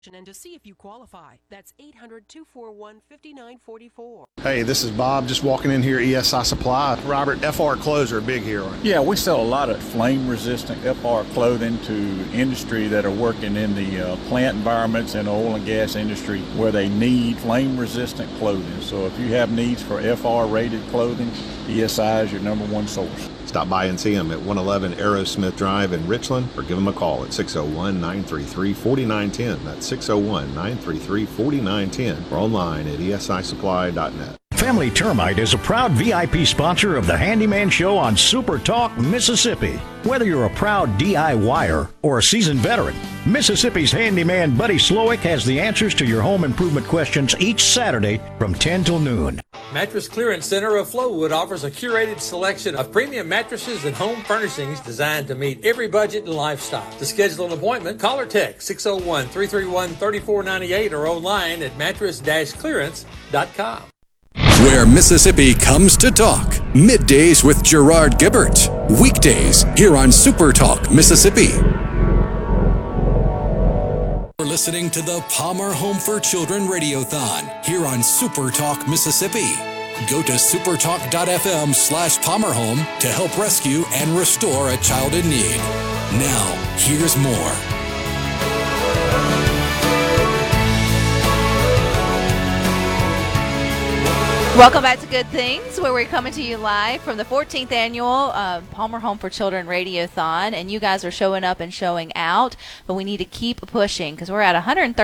and to see if you qualify. That's 800-241-5944. Hey, this is Bob, just walking in here, ESI Supply. Robert, FR clothes are a big here. Yeah, we sell a lot of flame-resistant FR clothing to industry that are working in the plant environments and oil and gas industry where they need flame-resistant clothing. So if you have needs for FR-rated clothing, ESI is your number one source. Stop by and see them at 111 Aerosmith Drive in Richland or give them a call at 601-933-4910. That's 601-933-4910 or online at esisupply.net. Family Termite is a proud VIP sponsor of the Handyman Show on Super Talk, Mississippi. Whether you're a proud DIYer or a seasoned veteran, Mississippi's handyman Buddy Slowick has the answers to your home improvement questions each Saturday from 10 till noon. Mattress Clearance Center of Flowood offers a curated selection of premium mattresses and home furnishings designed to meet every budget and lifestyle. To schedule an appointment, call or text 601-331-3498 or online at mattress-clearance.com. Where Mississippi comes to talk. Middays with Gerard Gibbert. Weekdays here on Super Talk Mississippi. We're listening to the Palmer Home for Children Radiothon here on Super Talk Mississippi. Go to supertalk.fm/PalmerHome to help rescue and restore a child in need. Now, here's more. Welcome back to Good Things, where we're coming to you live from the 14th annual Palmer Home for Children Radiothon, and you guys are showing up and showing out, but we need to keep pushing because we're at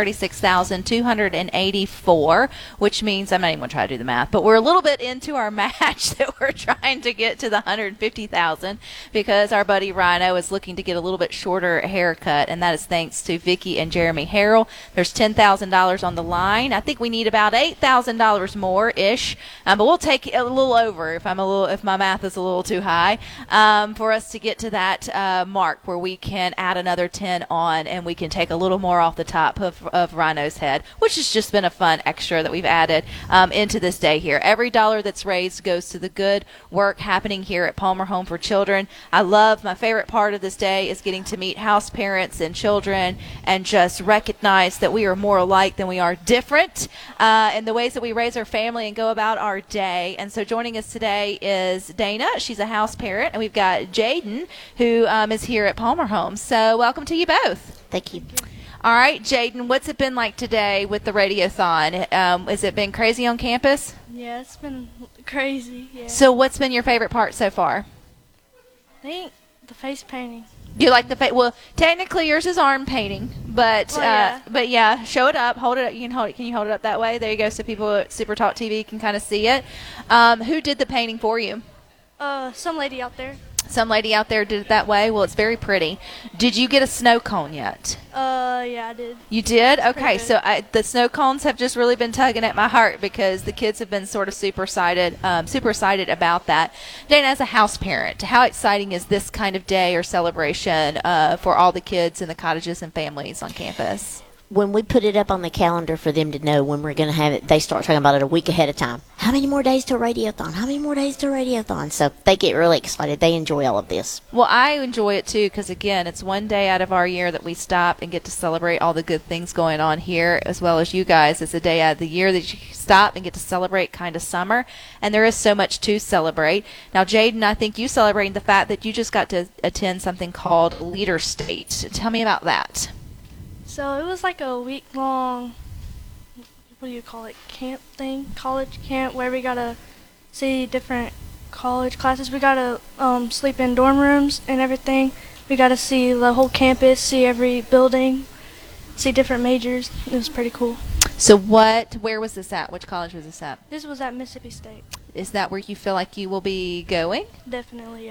136,284, which means I'm not even going to try to do the math, but we're a little bit into our match that we're trying to get to the 150,000 because our buddy Rhino is looking to get a little bit shorter haircut, and that is thanks to Vicki and Jeremy Harrell. There's $10,000 on the line. I think we need about $8,000 more-ish. But we'll take a little over if my math is a little too high for us to get to that mark where we can add another 10 on and we can take a little more off the top of Rhino's head, which has just been a fun extra that we've added into this day here. Every dollar that's raised goes to the good work happening here at Palmer Home for Children. My favorite part of this day is getting to meet house parents and children and just recognize that we are more alike than we are different in the ways that we raise our family and go about our day. And so joining us today is Dana. She's a house parent, and we've got Jaden, who is here at Palmer Home. So welcome to you both. Thank you. All right, Jaden, what's it been like today with the radiothon? Has it been crazy on campus? Yeah, it's been crazy. Yeah. So what's been your favorite part so far? I think the face painting. You like the face? Well, technically yours is arm painting, but yeah, show it up, hold it up. Can you hold it up that way? There you go, so people at Super Talk TV can kind of see it. Who did the painting for you? Some lady out there. Some lady out there did it that way. Well, it's very pretty. Did you get a snow cone yet? Yeah, I did. You did? Okay, so the snow cones have just really been tugging at my heart because the kids have been sort of super excited about that. Dana, as a house parent, how exciting is this kind of day or celebration for all the kids in the cottages and families on campus? When we put it up on the calendar for them to know when we're going to have it, they start talking about it a week ahead of time. How many more days till Radiothon? How many more days till Radiothon? So they get really excited. They enjoy all of this. Well, I enjoy it too because, again, it's one day out of our year that we stop and get to celebrate all the good things going on here, as well as you guys. It's a day out of the year that you stop and get to celebrate kind of summer, and there is so much to celebrate. Now, Jaden, I think you celebrating the fact that you just got to attend something called Leader State. Tell me about that. So it was like a week-long, what do you call it, camp thing, college camp, where we got to see different college classes. We got to sleep in dorm rooms and everything. We got to see the whole campus, see every building, see different majors. It was pretty cool. So where was this at? Which college was this at? This was at Mississippi State. Is that where you feel like you will be going? Definitely, yeah.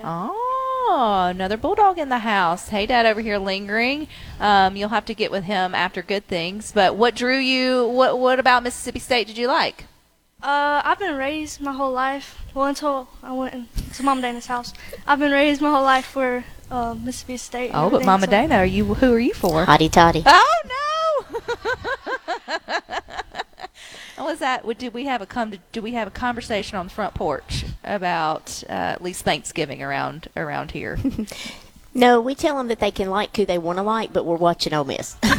Oh, another Bulldog in the house. Hey, Dad over here lingering. You'll have to get with him after Good Things. But what drew you, what about Mississippi State did you like? I've been raised my whole life, well, until I went to Mama Dana's house. I've been raised my whole life for Mississippi State. Oh, but Mama Dana, who are you for? Hotty toddy. Oh, no! What was that? Did we have a conversation on the front porch about at least Thanksgiving around here? No, we tell them that they can like who they want to like, but we're watching Ole Miss.